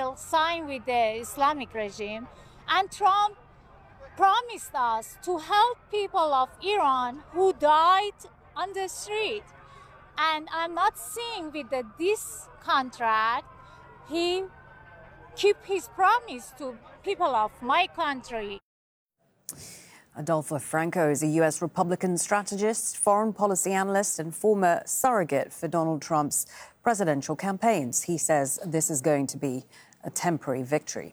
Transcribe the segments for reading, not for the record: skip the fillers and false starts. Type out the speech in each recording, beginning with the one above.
deal signed with the Islamic regime, and Trump promised us to help people of Iran who died on the street. And I'm not seeing with this contract, he keep his promise to people of my country. Adolfo Franco is a U.S. Republican strategist, foreign policy analyst and former surrogate for Donald Trump's presidential campaigns. He says this is going to be a temporary victory.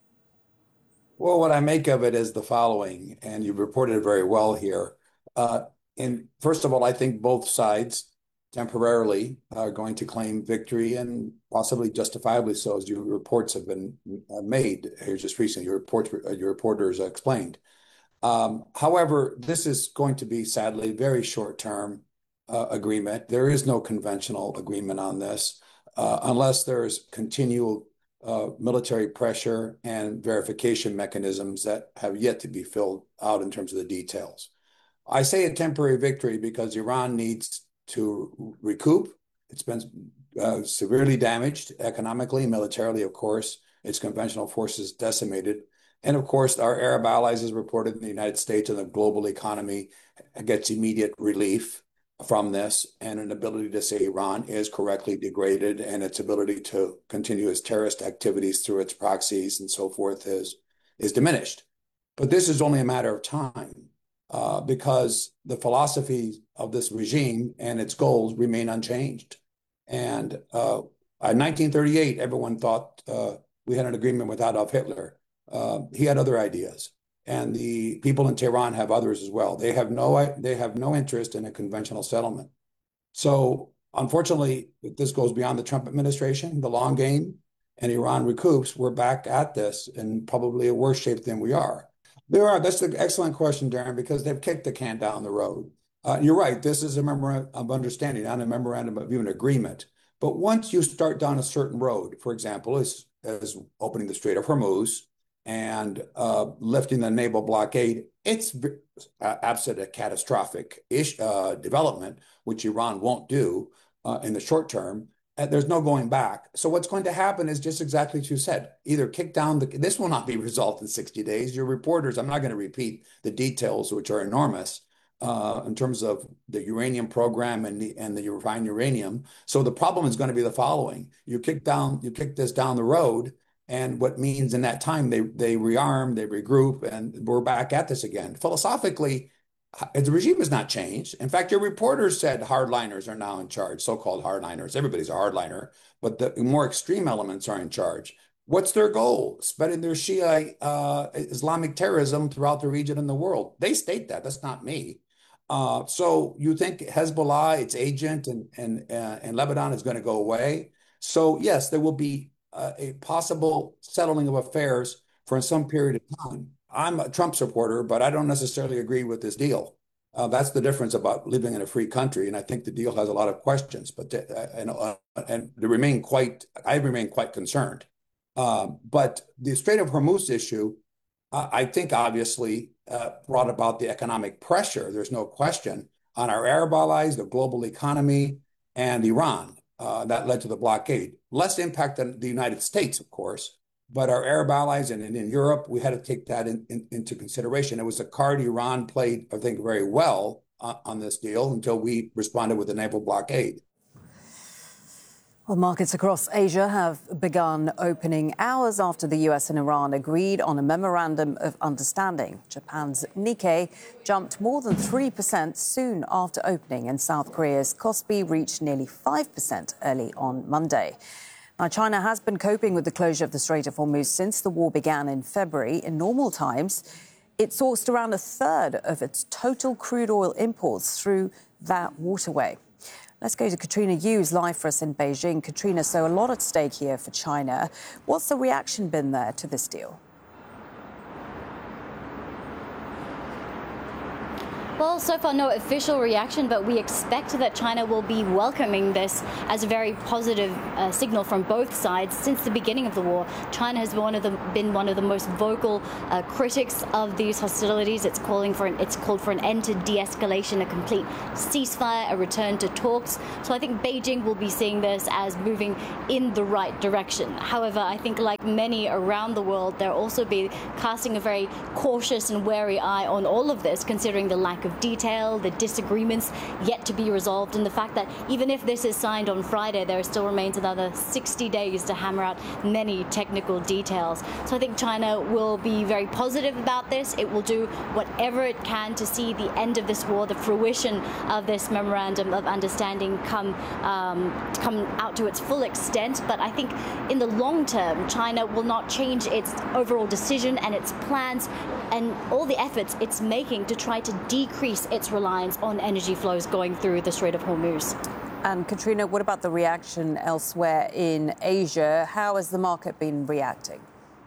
Well, what I make of it is the following, and you've reported it very well here. And first of all, I think both sides temporarily are going to claim victory, and possibly justifiably so, as your reports have been made here just recently. Your reporters explained. However, this is going to be, sadly, very short-term agreement. There is no conventional agreement on this unless there's continual military pressure and verification mechanisms that have yet to be filled out in terms of the details. I say a temporary victory because Iran needs to recoup. It's been severely damaged economically, militarily, of course. Its conventional forces decimated. And of course, our Arab allies, as reported in the United States, and the global economy gets immediate relief from this, and an ability to say Iran is correctly degraded, and its ability to continue its terrorist activities through its proxies and so forth is diminished. But this is only a matter of time because the philosophy of this regime and its goals remain unchanged. And in 1938, everyone thought we had an agreement with Adolf Hitler. He had other ideas, and the people in Tehran have others as well. They have no interest in a conventional settlement. So, unfortunately, if this goes beyond the Trump administration, the long game, and Iran recoups, we're back at this in probably a worse shape than we are. That's an excellent question, Darren, because they've kicked the can down the road. You're right. This is a memorandum of understanding, not a memorandum of even agreement. But once you start down a certain road, for example, as opening the Strait of Hormuz, and lifting the naval blockade, it's absent a catastrophic development, which Iran won't do in the short term. There's no going back. So what's going to happen is just exactly what you said. Either kick down this will not be resolved in 60 days. Your reporters, I'm not going to repeat the details, which are enormous in terms of the uranium program and the refined uranium. So the problem is going to be the following: you kick this down the road. And what means in that time, they rearm, they regroup, and we're back at this again. Philosophically, the regime has not changed. In fact, your reporters said hardliners are now in charge, so-called hardliners. Everybody's a hardliner, but the more extreme elements are in charge. What's their goal? Spreading their Shia Islamic terrorism throughout the region and the world. They state that. That's not me. So you think Hezbollah, its agent, and Lebanon is going to go away? So yes, there will be a possible settling of affairs for some period of time. I'm a Trump supporter, but I don't necessarily agree with this deal. That's the difference about living in a free country, and I think the deal has a lot of questions. But I remain quite concerned. But the Strait of Hormuz issue, I think, obviously brought about the economic pressure. There's no question on our Arab allies, the global economy, and Iran. That led to the blockade. Less impact than the United States, of course, but our Arab allies and in Europe, we had to take that into consideration. It was a card Iran played, I think, very well on this deal until we responded with a naval blockade. Well, markets across Asia have begun opening hours after the US and Iran agreed on a memorandum of understanding. Japan's Nikkei jumped more than 3% soon after opening, and South Korea's Kospi reached nearly 5% early on Monday. Now, China has been coping with the closure of the Strait of Hormuz since the war began in February. In normal times, it sourced around a third of its total crude oil imports through that waterway. Let's go to Katrina Hughes, live for us in Beijing. Katrina, so a lot at stake here for China. What's the reaction been there to this deal? Well, so far no official reaction, but we expect that China will be welcoming this as a very positive signal from both sides. Since the beginning of the war, China has been one of the most vocal critics of these hostilities. It's called for an end to de-escalation, a complete ceasefire, a return to talks. So I think Beijing will be seeing this as moving in the right direction. However, I think like many around the world, they'll also be casting a very cautious and wary eye on all of this, considering the lack of detail, the disagreements yet to be resolved, and the fact that even if this is signed on Friday, there still remains another 60 days to hammer out many technical details. So I think China will be very positive about this. It will do whatever it can to see the end of this war, the fruition of this memorandum of understanding come out to its full extent. But I think in the long term, China will not change its overall decision and its plans and all the efforts it's making to try to decrease its reliance on energy flows going through the Strait of Hormuz. And Katrina, what about the reaction elsewhere in Asia? How has the market been reacting?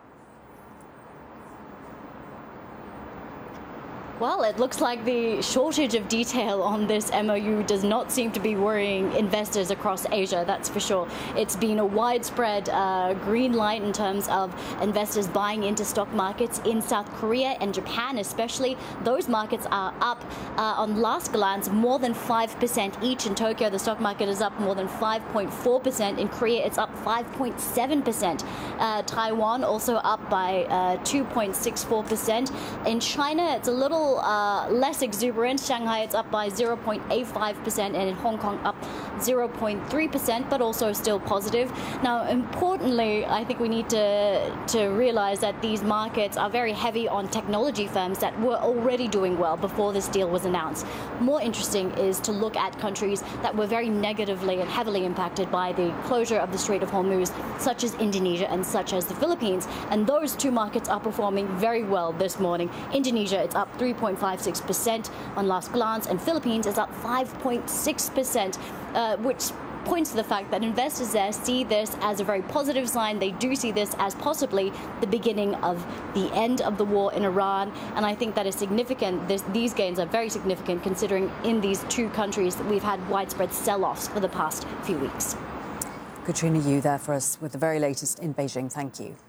Well, it looks like the shortage of detail on this MOU does not seem to be worrying investors across Asia, that's for sure. It's been a widespread green light in terms of investors buying into stock markets in South Korea and Japan especially. Those markets are up on last glance more than 5% each. In Tokyo, the stock market is up more than 5.4%. In Korea, it's up 5.7%. Taiwan also up by 2.64%. In China, it's a little less exuberant. Shanghai, it's up by 0.85%, and in Hong Kong up 0.3%, but also still positive. Now, importantly, I think we need to realize that these markets are very heavy on technology firms that were already doing well before this deal was announced. More interesting is to look at countries that were very negatively and heavily impacted by the closure of the Strait of Hormuz, such as Indonesia and such as the Philippines. And those two markets are performing very well this morning. Indonesia, it's up 3.56% on last glance, and Philippines is up 5.6%, which points to the fact that investors there see this as a very positive sign. They do see this as possibly the beginning of the end of the war in Iran, and I think that is significant. These gains are very significant considering in these two countries that we've had widespread sell-offs for the past few weeks. Katrina Yu there for us with the very latest in Beijing. Thank you.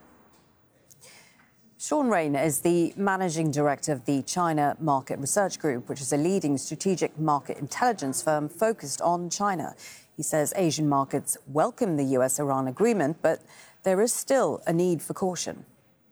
Sean Rain is the managing director of the China Market Research Group, which is a leading strategic market intelligence firm focused on China. He says Asian markets welcome the US-Iran agreement, but there is still a need for caution.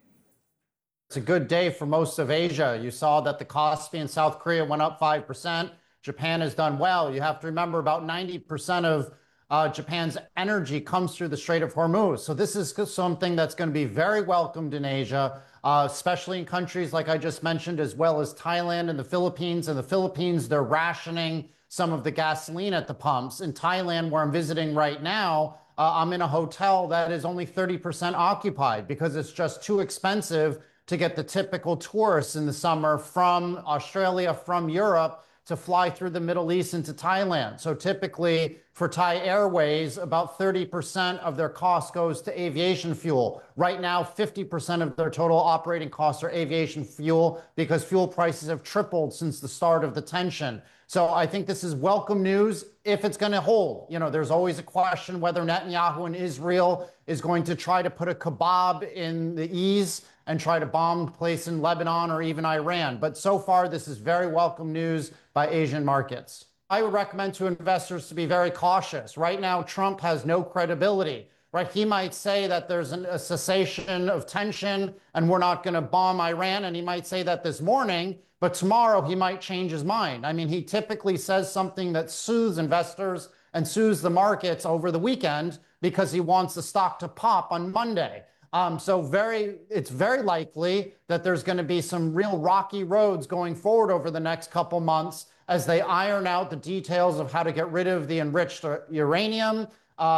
It's a good day for most of Asia. You saw that the Kospi in South Korea went up 5%. Japan has done well. You have to remember about 90% of Japan's energy comes through the Strait of Hormuz. So this is something that's going to be very welcomed in Asia, especially in countries like I just mentioned, as well as Thailand and the Philippines. In the Philippines, they're rationing some of the gasoline at the pumps. In Thailand, where I'm visiting right now, I'm in a hotel that is only 30% occupied because it's just too expensive to get the typical tourists in the summer from Australia, from Europe, to fly through the Middle East into Thailand. So typically for Thai Airways, about 30% of their cost goes to aviation fuel. Right now, 50% of their total operating costs are aviation fuel because fuel prices have tripled since the start of the tension. So I think this is welcome news if it's going to hold. You know, there's always a question whether Netanyahu and Israel is going to try to put a kebab in the ease and try to bomb a place in Lebanon or even Iran. But so far, this is very welcome news by Asian markets. I would recommend to investors to be very cautious. Right now, Trump has no credibility. Right? He might say that there's a cessation of tension and we're not going to bomb Iran. And he might say that this morning, but tomorrow he might change his mind. I mean, he typically says something that soothes investors and soothes the markets over the weekend because he wants the stock to pop on Monday. So it's very likely that there's going to be some real rocky roads going forward over the next couple months as they iron out the details of how to get rid of the enriched uranium.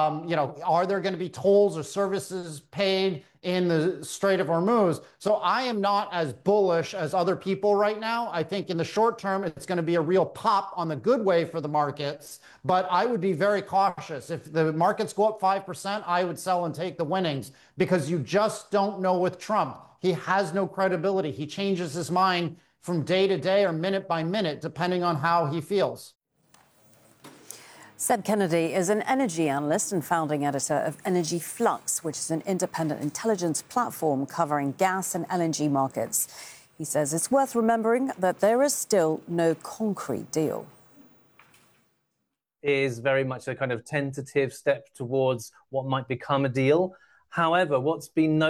Are there going to be tolls or services paid in the Strait of Hormuz? So I am not as bullish as other people right now. I think in the short term, it's going to be a real pop on the good way for the markets, but I would be very cautious. If the markets go up 5%, I would sell and take the winnings because you just don't know with Trump. He has no credibility. He changes his mind from day to day or minute by minute, depending on how he feels. Seb Kennedy is an energy analyst and founding editor of Energy Flux, which is an independent intelligence platform covering gas and LNG markets. He says it's worth remembering that there is still no concrete deal. Is very much a kind of tentative step towards what might become a deal. However, what's been